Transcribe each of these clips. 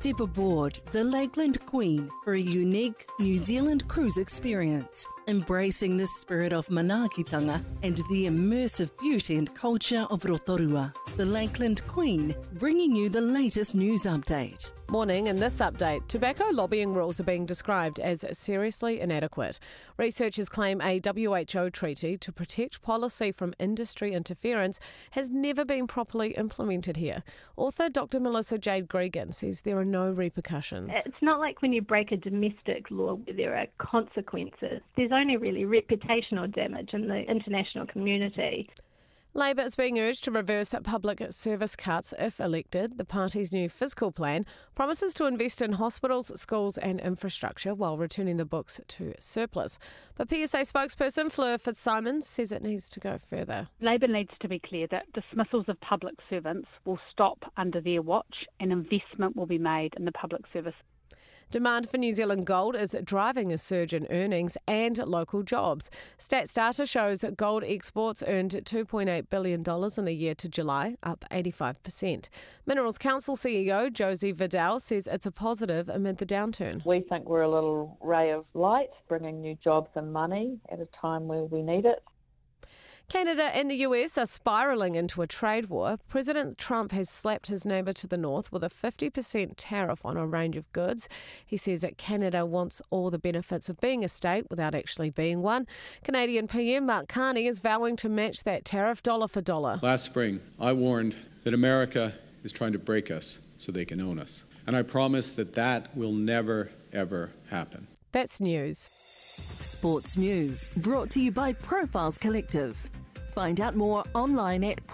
Step aboard the Lakeland Queen for a unique New Zealand cruise experience, embracing the spirit of manaakitanga and the immersive beauty and culture of Rotorua. The Lakeland Queen, bringing you the latest news update. Morning, in this update, tobacco lobbying rules are being described as seriously inadequate. Researchers claim a WHO treaty to protect policy from industry interference has never been properly implemented here. Author Dr. Melissa Jade Gregan says there are no repercussions. It's not like when you break a domestic law where there are consequences. There's only really reputational damage in the international community. Labor is being urged to reverse public service cuts if elected. The party's new fiscal plan promises to invest in hospitals, schools and infrastructure while returning the books to surplus. But PSA spokesperson Fleur Fitzsimons says it needs to go further. Labor needs to be clear that dismissals of public servants will stop under their watch and investment will be made in the public service. Demand for New Zealand gold is driving a surge in earnings and local jobs. Stats data shows gold exports earned $2.8 billion in the year to July, up 85%. Minerals Council CEO Josie Vidal says it's a positive amid the downturn. We think we're a little ray of light, bringing new jobs and money at a time where we need it. Canada and the US are spiralling into a trade war. President Trump has slapped his neighbour to the north with a 50% tariff on a range of goods. He says that Canada wants all the benefits of being a state without actually being one. Canadian PM Mark Carney is vowing to match that tariff dollar for dollar. Last spring, I warned that America is trying to break us so they can own us. And I promise that will never, ever happen. That's news. Sports news brought to you by Profiles Collective. Find out more online at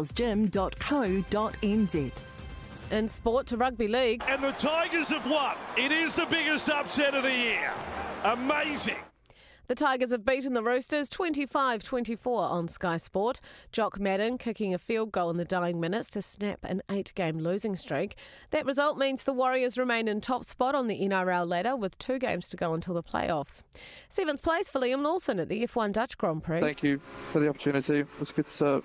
profilesgym.co.nz. In sport to rugby league. And the Tigers have won. It is the biggest upset of the year. Amazing. The Tigers have beaten the Roosters 25-24 on Sky Sport. Jock Madden kicking a field goal in the dying minutes to snap an 8-game losing streak. That result means the Warriors remain in top spot on the NRL ladder with 2 games to go until the playoffs. 7th place for Liam Lawson at the F1 Dutch Grand Prix. Thank you for the opportunity. It's good to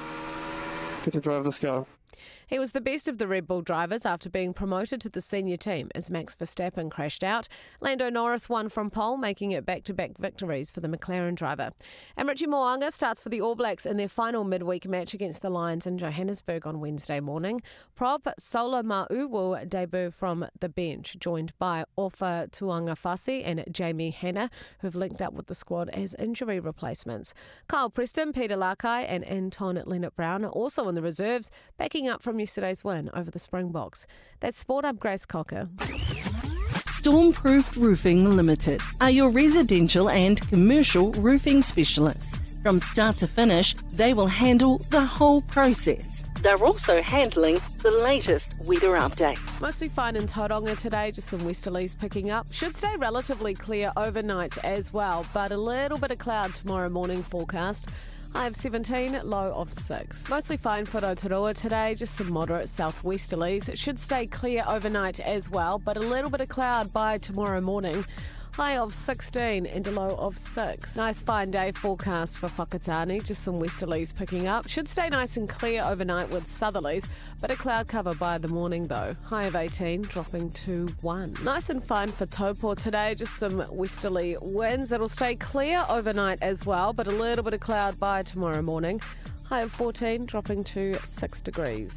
drive this car. He was the best of the Red Bull drivers after being promoted to the senior team as Max Verstappen crashed out. Lando Norris won from pole, making it back-to-back victories for the McLaren driver. And Richie Mo'unga starts for the All Blacks in their final midweek match against the Lions in Johannesburg on Wednesday morning. Prop Sola Ma'u will debut from the bench, joined by Ofa Tuangafasi and Jamie Hanna, who've linked up with the squad as injury replacements. Kyle Preston, Peter Lakai and Anton Leonard-Brown are also in the reserves, backing up from yesterday's win over the Springboks. That's Sport. I'm Grace Cocker. Stormproofed Roofing Limited are your residential and commercial roofing specialists. From start to finish, they will handle the whole process. They're also handling the latest weather update. Mostly fine in Tauranga today, just some westerlies picking up. Should stay relatively clear overnight as well, but a little bit of cloud tomorrow morning forecast. High of 17, low of 6. Mostly fine for Rotorua today, just some moderate southwesterlies. It should stay clear overnight as well, but a little bit of cloud by tomorrow morning. High of 16 and a low of 6. Nice fine day forecast for Whakatane, just some westerlies picking up. Should stay nice and clear overnight with southerlies, but a cloud cover by the morning though. High of 18, dropping to 1. Nice and fine for Taupo today, just some westerly winds. It'll stay clear overnight as well, but a little bit of cloud by tomorrow morning. High of 14, dropping to 6 degrees.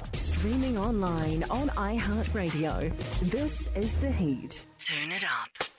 Streaming online on iHeartRadio. This is The Heat. Turn it up.